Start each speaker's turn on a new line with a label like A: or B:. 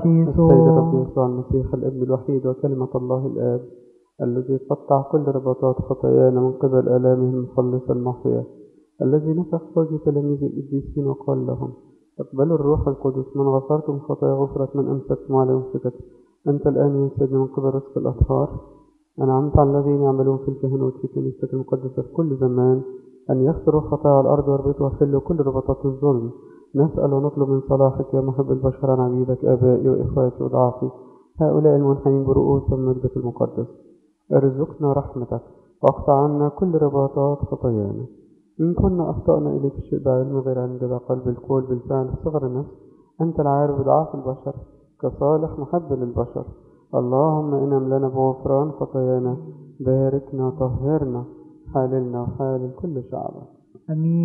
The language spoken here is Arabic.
A: السيد الرب يسوع المسيح الابن الوحيد وكلمة الله الآب الذي قطع كل رباطات خطايانا من قبل آلامه المخلص المحيا، الذي نفخ في وجه تلاميذ القديسين وقال لهم: اقبلوا الروح القدس، من غفرتم خطايا غفرت، من أمسكتم على أمسكت. أنت الآن يا سيدنا من قبل رزق الأطهار أنعمت على الذين يعملون في الكهنوت في كنيستك المقدسة في كل زمان أن يغفروا خطايا على الأرض ويربطوا ويحلوا كل رباطات الظلم. نسأل ونطلب من صلاحك يا محب البشر عن عبيدك آبائي وإخواتي وضعافي هؤلاء المنحنين برؤوسهم مجدك المقدس. ارزقنا رحمتك واقطع عنا كل رباطات خطايانا. إن كنا أخطأنا إليك الشيء بعلم غير عند بقلب القول بالفعل بصغر النفس، أنت العارف بضعاف البشر كصالح محب للبشر. اللهم انعم لنا بغفران خطايانا، باركنا طهرنا، حاللنا وحالل كل شعبك.
B: آمين.